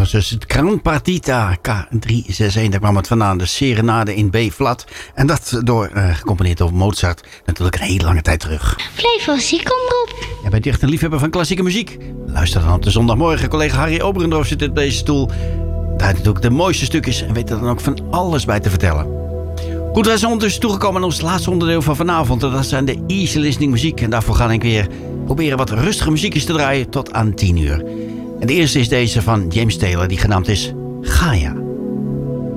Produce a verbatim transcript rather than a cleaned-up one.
was dus het Gran Partita K drie zes een. Daar kwam het vandaan, de Serenade in B-flat. En dat door, uh, gecomponeerd door Mozart. Natuurlijk een hele lange tijd terug. Flevozie, kom erop. Ja, bent u echt een liefhebber van klassieke muziek? Luister dan op de zondagmorgen. Collega Harry Oberendorf zit op deze stoel. Daar natuurlijk de mooiste stukjes en weet er dan ook van alles bij te vertellen. Goed, wij zijn ondertussen toegekomen aan ons laatste onderdeel van vanavond. En dat zijn de easy listening muziek. En daarvoor ga ik weer proberen wat rustige muziekjes te draaien tot aan tien uur. En de eerste is deze van James Taylor, die genaamd is Gaia.